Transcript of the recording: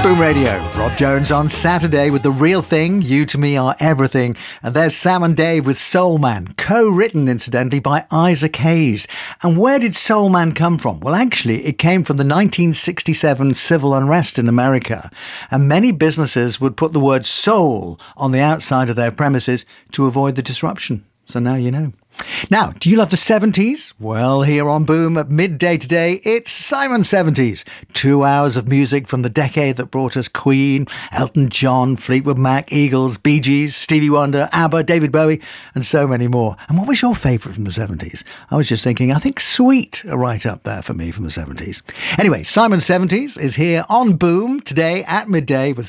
Boom Radio. Rob Jones on Saturday with The Real Thing, You to Me Are Everything. And there's Sam and Dave with Soul Man, co-written, incidentally, by Isaac Hayes. And where did Soul Man come from? Well, actually, it came from the 1967 civil unrest in America. And many businesses would put the word soul on the outside of their premises to avoid the disruption. So now you know. Now, do you love the 70s? Well, here on Boom at midday today, it's Simon 70s. 2 hours of music from the decade that brought us Queen, Elton John, Fleetwood Mac, Eagles, Bee Gees, Stevie Wonder, ABBA, David Bowie, and so many more. And what was your favourite from the 70s? I was just thinking, I think Sweet are right up there for me from the 70s. Anyway, Simon 70s is here on Boom today at midday with